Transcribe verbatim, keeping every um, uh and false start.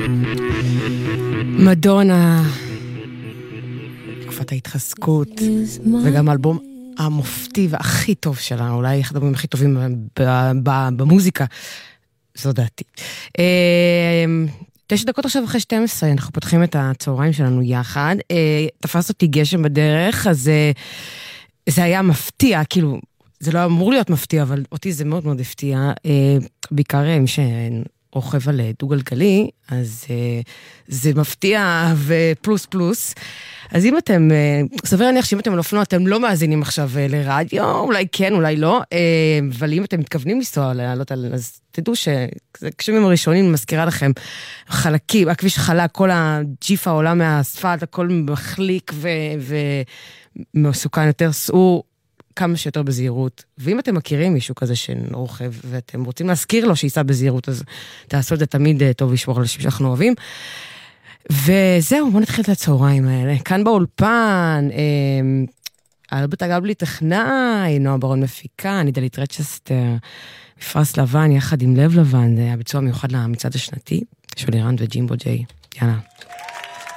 מדונה, תקופת ההתחזקות, וגם האלבום המופתי והכי טוב שלה, אולי אחד האלבומים הכי טובים במוזיקה, זו דעתי. תשע דקות עכשיו אחרי שתים עשרה, אנחנו פותחים את הצהריים שלנו יחד. תפס אותי גשם בדרך, אז זה היה מפתיע, כאילו, זה לא אמור להיות מפתיע, אבל אותי זה מאוד מאוד הפתיע, בעיקר מי שרוכב על דו-גלגלי, אז זה מפתיע ופלוס פלוס. אז אם אתם, סביר להניח שאם אתם על אופנוע, אתם לא מאזינים עכשיו לרדיו, אולי כן, אולי לא, אבל אם אתם מתכוונים לנסוע, לעלות על, אז תדעו שכשמים הראשונים מזכירה לכם חלקים, הכביש חלק, כל הג'יפה עולה מהאספלט, הכל מחליק ומסוכן יותר, סעו כמה שיותר בזהירות. ואם אתם מכירים מישהו כזה שרוכב, ואתם רוצים להזכיר לו שייסע בזהירות, אז תעשו את זה תמיד טוב לשמור על אנשים שאנחנו אוהבים. וזהו, בואו נתחיל את הצהריים האלה. כאן באולפן, אלברט הגבלי טכנאי, נועה ברון מפיקה, אני דלית רצ'סטר, מפרס לבן יחד עם לב לבן, זה היה ביצוע מיוחד למצעד השנתי, של אירן וג'ימבו ג'יי. יאללה.